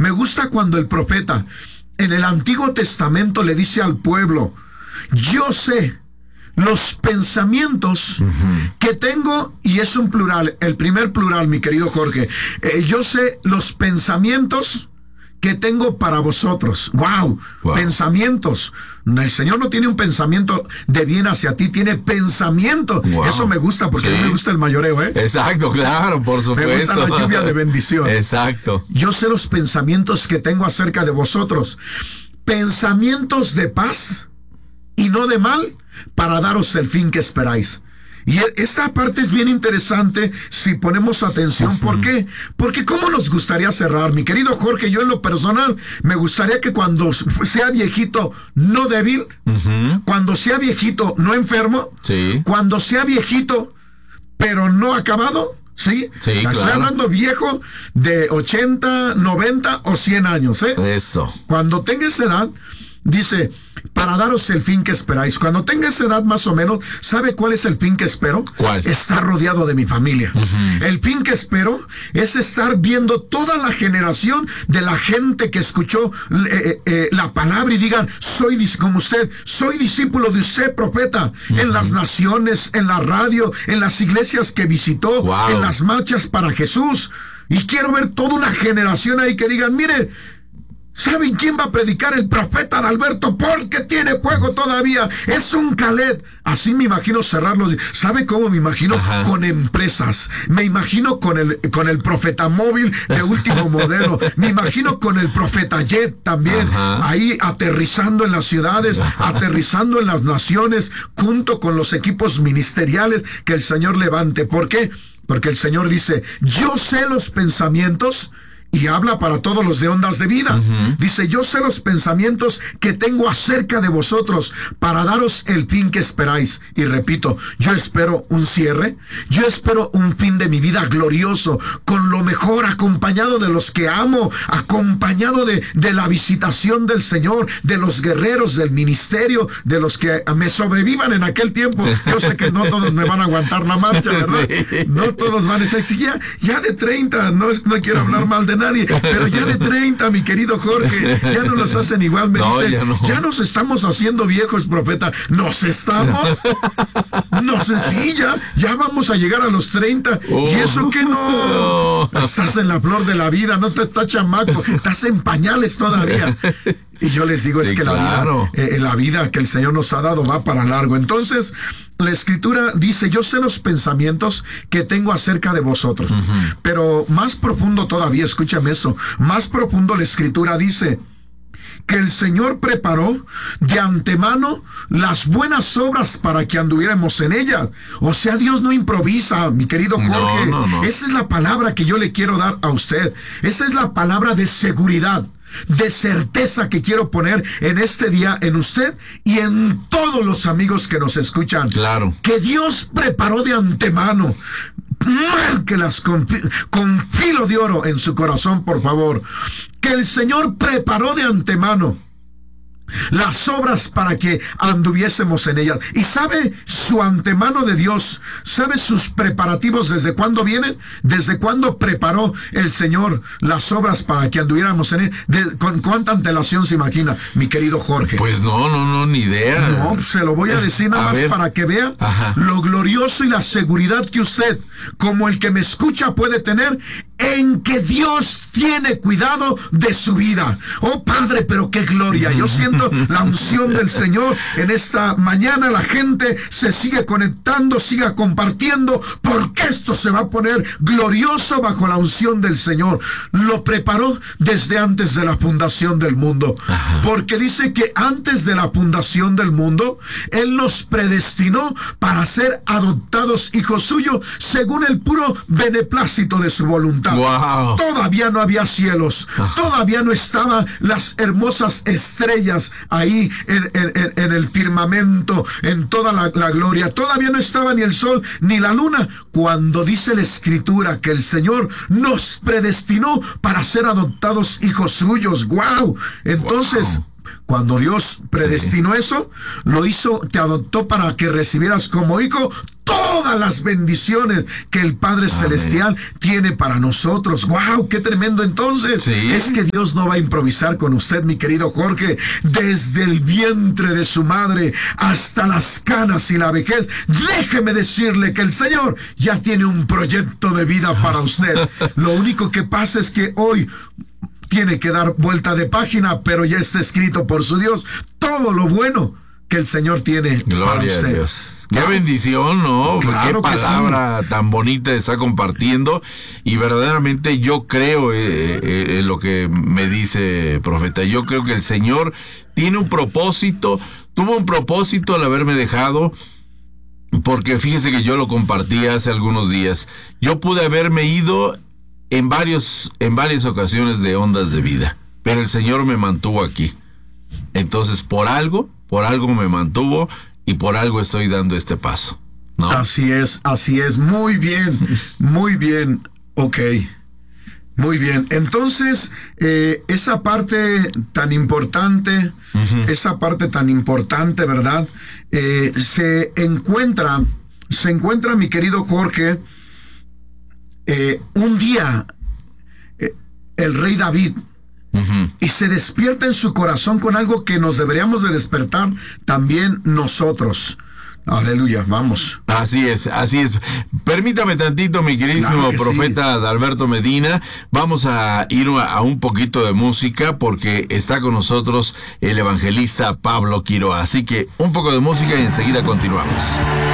Me gusta cuando el profeta en el Antiguo Testamento le dice al pueblo: yo sé los pensamientos que tengo, y es un plural, el primer plural, mi querido Jorge. Yo sé los pensamientos que tengo para vosotros. ¡Wow! Pensamientos. El Señor no tiene un pensamiento de bien hacia ti, tiene pensamiento. Wow. Eso me gusta, porque a mí me gusta el mayoreo, ¿eh? Exacto, claro, por supuesto. Me gusta la lluvia de bendición. Exacto. Yo sé los pensamientos que tengo acerca de vosotros. Pensamientos de paz y no de mal, para daros el fin que esperáis. Y esta parte es bien interesante si ponemos atención. ¿Por qué? Porque ¿cómo nos gustaría cerrar? Mi querido Jorge, yo en lo personal me gustaría que cuando sea viejito no débil, cuando sea viejito no enfermo, cuando sea viejito pero no acabado, ¿sí? Estoy hablando viejo de 80, 90 o 100 años, ¿eh? Eso. Cuando tenga esa edad, dice, para daros el fin que esperáis. Cuando tenga esa edad más o menos, ¿sabe cuál es el fin que espero? ¿Cuál? Estar rodeado de mi familia. El fin que espero es estar viendo toda la generación de la gente que escuchó la palabra y digan, soy como usted, soy discípulo de usted, profeta, en las naciones, en la radio, en las iglesias que visitó, en las marchas para Jesús. Y quiero ver toda una generación ahí que digan, mire, ¿saben quién va a predicar? El profeta Adalberto, porque tiene fuego todavía. Es un Caleb. Así me imagino cerrarlos. ¿Sabe cómo me imagino? Con empresas. Me imagino con el profeta móvil de último modelo. Me imagino con el profeta Jet también. Ahí aterrizando en las ciudades, aterrizando en las naciones, junto con los equipos ministeriales que el Señor levante. ¿Por qué? Porque el Señor dice, yo sé los pensamientos. Y habla para todos los de ondas de vida. Dice, yo sé los pensamientos que tengo acerca de vosotros, para daros el fin que esperáis. Y repito, yo espero un cierre, yo espero un fin de mi vida glorioso, con lo mejor, acompañado de los que amo, acompañado de la visitación del Señor, de los guerreros del ministerio, de los que me sobrevivan en aquel tiempo. Yo sé que no todos me van a aguantar la marcha, ¿verdad? No todos van a estar. Ya de 30, no quiero hablar mal de nadie, pero ya de 30, mi querido Jorge, ya no los hacen igual. Me dicen, ya nos estamos haciendo viejos, profeta. ¿Nos estamos? No sé, sí, ya vamos a llegar a los 30. Y eso que no, estás en la flor de la vida, no te estás chamaco, estás en pañales todavía. Y yo les digo, es que la vida que el Señor nos ha dado va para largo. Entonces, la Escritura dice, yo sé los pensamientos que tengo acerca de vosotros. Pero más profundo todavía, escúchame esto, más profundo la Escritura dice que el Señor preparó de antemano las buenas obras para que anduviéramos en ellas. O sea, Dios no improvisa, mi querido Jorge. No. Esa es la palabra que yo le quiero dar a usted. Esa es la palabra de seguridad, de certeza que quiero poner en este día en usted y en todos los amigos que nos escuchan. Claro. Que Dios preparó de antemano. Márquelas con filo de oro en su corazón, por favor. Que el Señor preparó de antemano las obras para que anduviésemos en ellas. Y sabe su antemano de Dios, sabe sus preparativos desde cuándo vienen, desde cuándo preparó el Señor las obras para que anduviéramos en ellas. ¿Con cuánta antelación se imagina, mi querido Jorge? Pues no, ni idea. No, se lo voy a decir nada más para que vea lo glorioso y la seguridad que usted, como el que me escucha, puede tener en que Dios tiene cuidado de su vida. Oh Padre, pero qué gloria. Yo siento la unción del Señor en esta mañana. La gente se sigue conectando, siga compartiendo, porque esto se va a poner glorioso bajo la unción del Señor. Lo preparó desde antes de la fundación del mundo. Porque dice que antes de la fundación del mundo, Él nos predestinó para ser adoptados hijos suyos según el puro beneplácito de su voluntad. Wow. Todavía no había cielos, todavía no estaban las hermosas estrellas ahí en el firmamento, en toda la gloria. Todavía no estaba ni el sol ni la luna, cuando dice la Escritura que el Señor nos predestinó para ser adoptados hijos suyos. ¡Wow! Entonces, cuando Dios predestinó eso, lo hizo, te adoptó para que recibieras como hijo toda todas las bendiciones que el Padre Celestial tiene para nosotros. ¡Wow! ¡Qué tremendo! Entonces, es que Dios no va a improvisar con usted, mi querido Jorge, desde el vientre de su madre hasta las canas y la vejez. Déjeme decirle que el Señor ya tiene un proyecto de vida para usted. Lo único que pasa es que hoy tiene que dar vuelta de página, pero ya está escrito por su Dios todo lo bueno que el Señor tiene para usted. Gloria a Dios. Qué bendición, ¿no? Claro, qué palabra tan bonita está compartiendo. Y verdaderamente yo creo en lo que me dice, profeta. Yo creo que el Señor tiene un propósito, tuvo un propósito al haberme dejado. Porque fíjese que yo lo compartí hace algunos días. Yo pude haberme ido en varias ocasiones de ondas de vida, pero el Señor me mantuvo aquí. Entonces, por algo me mantuvo y por algo estoy dando este paso, ¿no? Así es. Muy bien. Ok. Muy bien. Entonces, esa parte tan importante, ¿verdad? Se encuentra, mi querido Jorge, un día, el rey David, y se despierta en su corazón con algo que nos deberíamos de despertar también nosotros. Aleluya, vamos. Así es. Permítame tantito, mi queridísimo profeta Adalberto Medina. Vamos a ir a un poquito de música porque está con nosotros el evangelista Pablo Quiroa. Así que un poco de música y enseguida continuamos.